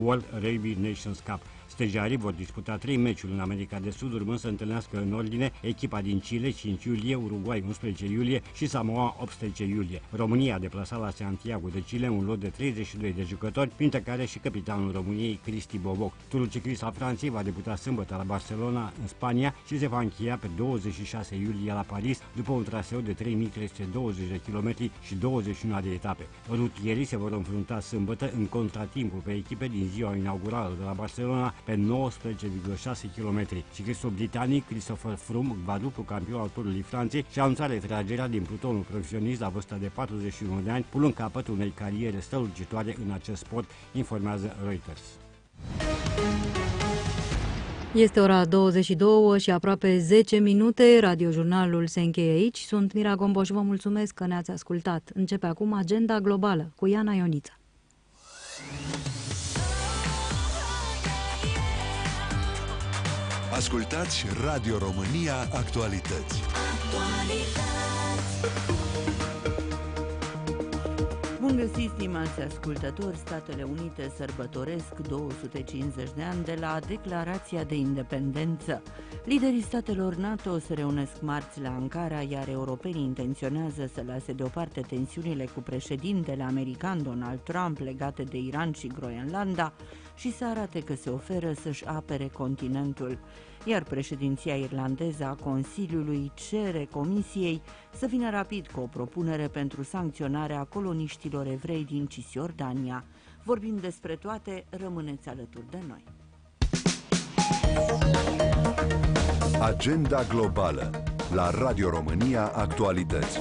World Rugby Nations Cup. Stejarii vor disputa 3 meciuri în America de Sud, urmând să întâlnească în ordine echipa din Chile 5 iulie, Uruguay 11 iulie și Samoa 18 iulie. România a deplasat la Santiago de Chile un lot de 32 de jucători, printre care și capitanul României, Cristi Boboc. Turul ciclist al Franței va debuta sâmbătă la Barcelona, în Spania, și se va încheia pe 26 iulie la Paris, după un traseu de 3320 de km și 21 de etape. Rutierii se vor înfrunta sâmbătă în contratimpul pe echipe din ziua inaugurală de la Barcelona pe 19,6 km. Ciclistul britanic Christopher Froome, quadruplu campion al Turului Franței, și-a anunțat retragerea din plutonul profesionist la vârsta de 41 de ani, punând capăt unei cariere strălucitoare în acest sport, informează Reuters. Este ora 22 și aproape 10 minute. Radiojurnalul se încheie aici. Sunt Mira Gomboș, vă mulțumesc că ne-ați ascultat. Începe acum Agenda Globală cu Iana Ionița. Ascultați Radio România Actualități. Bun găsit, stimați ascultători! Statele Unite sărbătoresc 250 de ani de la Declarația de Independență. Liderii statelor NATO se reunesc marți la Ankara, iar europenii intenționează să lase deoparte tensiunile cu președintele american Donald Trump legate de Iran și Groenlanda și să arate că se oferă să-și apere continentul. Iar președinția irlandeză a Consiliului cere Comisiei să vină rapid cu o propunere pentru sancționarea coloniștilor evrei din Cisjordania. Vorbim despre toate, rămâneți alături de noi. Agenda globală la Radio România Actualități.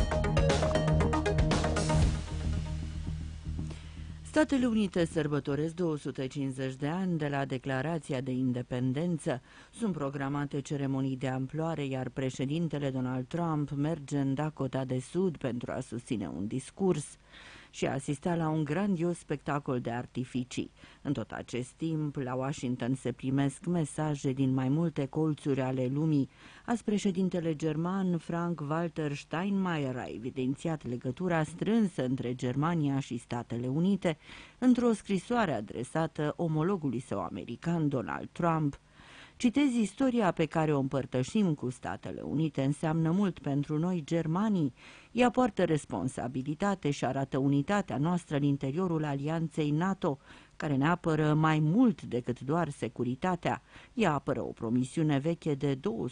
Statele Unite sărbătoresc 250 de ani de la Declarația de Independență. Sunt programate ceremonii de amploare, iar președintele Donald Trump merge în Dakota de Sud pentru a susține un discurs și a asista la un grandios spectacol de artificii. În tot acest timp, la Washington se primesc mesaje din mai multe colțuri ale lumii. Azi, președintele german Frank-Walter Steinmeier a evidențiat legătura strânsă între Germania și Statele Unite într-o scrisoare adresată omologului său american Donald Trump. Citez: istoria pe care o împărtășim cu Statele Unite înseamnă mult pentru noi, germanii. Ea poartă responsabilitate și arată unitatea noastră în interiorul alianței NATO, care ne apără mai mult decât doar securitatea. Ea apără o promisiune veche de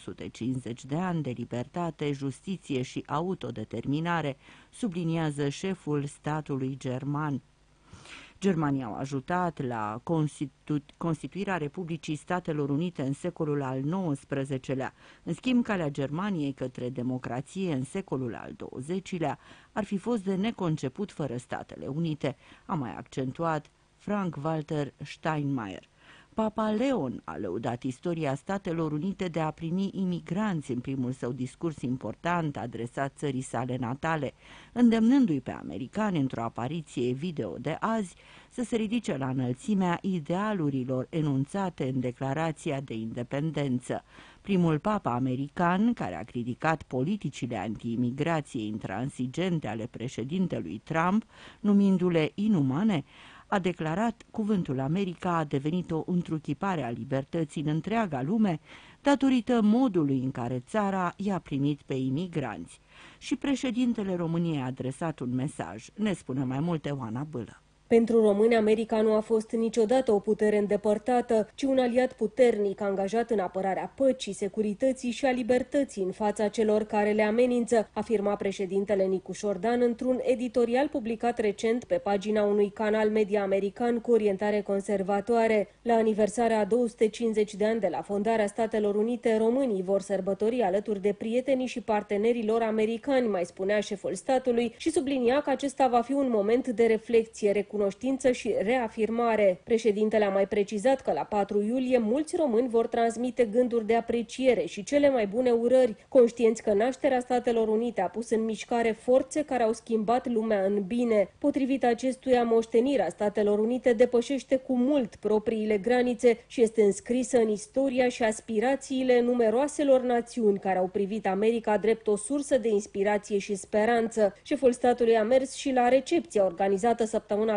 250 de ani de libertate, justiție și autodeterminare, subliniază șeful statului german. Germanii au ajutat la constituirea Republicii Statelor Unite în secolul al XIX-lea. În schimb, calea Germaniei către democrație în secolul al XX-lea ar fi fost de neconceput fără Statele Unite, a mai accentuat Frank-Walter Steinmeier. Papa Leon a lăudat istoria Statelor Unite de a primi imigranți în primul său discurs important adresat țării sale natale, îndemnându-i pe americani într-o apariție video de azi să se ridice la înălțimea idealurilor enunțate în Declarația de Independență. Primul papa american, care a criticat politicile anti-imigrației intransigente ale președintelui Trump, numindu-le inumane, a declarat: cuvântul America a devenit o întruchipare a libertății în întreaga lume datorită modului în care țara i-a primit pe imigranți. Și președintele României a adresat un mesaj. Ne spune mai multe Oana Bâlă. Pentru români, America nu a fost niciodată o putere îndepărtată, ci un aliat puternic, angajat în apărarea păcii, securității și a libertății în fața celor care le amenință, afirma președintele Nicu Șordan într-un editorial publicat recent pe pagina unui canal media american cu orientare conservatoare. La aniversarea a 250 de ani de la fondarea Statelor Unite, românii vor sărbători alături de prietenii și partenerii lor americani, mai spunea șeful statului, și sublinia că acesta va fi un moment de reflecție, recunoștință și reafirmare. Președintele a mai precizat că la 4 iulie mulți români vor transmite gânduri de apreciere și cele mai bune urări, conștienți că nașterea Statelor Unite a pus în mișcare forțe care au schimbat lumea în bine. Potrivit acestuia, moștenirea Statelor Unite depășește cu mult propriile granițe și este înscrisă în istoria și aspirațiile numeroaselor națiuni care au privit America drept o sursă de inspirație și speranță. Șeful statului a mers și la recepția organizată săptămâna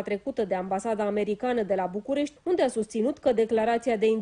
trecută de ambasada americană de la București, unde a susținut că declarația de